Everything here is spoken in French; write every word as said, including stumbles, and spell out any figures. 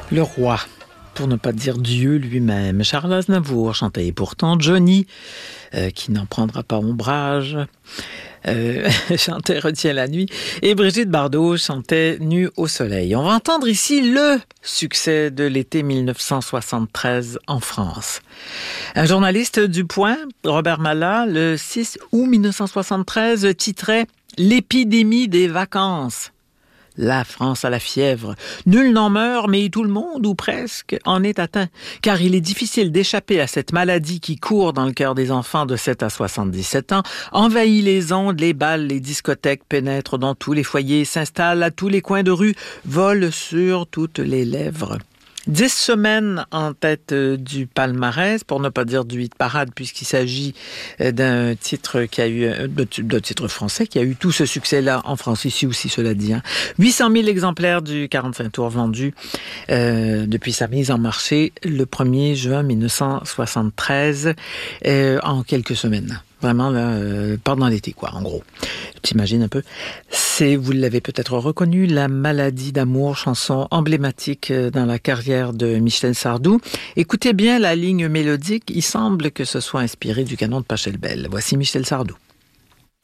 Le roi, pour ne pas dire Dieu lui-même. Charles Aznavour chantait. Et pourtant, Johnny, euh, qui n'en prendra pas ombrage, euh, chantait Retiens la nuit. Et Brigitte Bardot chantait Nu au soleil. On va entendre ici le succès de l'été mille neuf cent soixante-treize en France. Un journaliste du Point, Robert Mallat, le six août mille neuf cent soixante-treize, titrait « L'épidémie des vacances ». La France a la fièvre. Nul n'en meurt, mais tout le monde, ou presque, en est atteint. Car il est difficile d'échapper à cette maladie qui court dans le cœur des enfants de sept à soixante-dix-sept ans, envahit les ondes, les bals, les discothèques, pénètre dans tous les foyers, s'installe à tous les coins de rue, vole sur toutes les lèvres. Dix semaines en tête du palmarès, pour ne pas dire du hit parade, puisqu'il s'agit d'un titre qui a eu, d'un titre français qui a eu tout ce succès-là en France, ici aussi, cela dit. Hein. huit cent mille exemplaires du quarante-cinq tours vendus euh, depuis sa mise en marché le premier juin mille neuf cent soixante-treize, euh, en quelques semaines. Vraiment, là, euh, pendant l'été, quoi, en gros. T'imagines un peu. C'est, vous l'avez peut-être reconnu, La maladie d'amour, chanson emblématique dans la carrière de Michel Sardou. Écoutez bien la ligne mélodique, il semble que ce soit inspiré du canon de Pachelbel. Voici Michel Sardou.